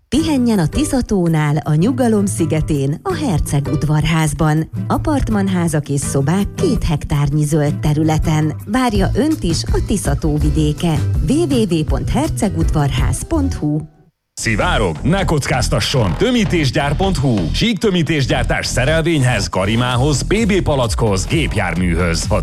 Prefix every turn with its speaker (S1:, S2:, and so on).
S1: Pihenjen a Tiszatónál, a Nyugalom szigetén, a Herceg udvarházban. Apartmanházak és szobák 2 hektárnyi zöld területen. Várja önt is a Tiszató vidéke. www.hercegudvarház.hu.
S2: Szivárog? Ne kockáztasson! Tömítésgyár.hu. Síktömítésgyártás szerelvényhez, karimához, PB palackhoz, gépjárműhöz. A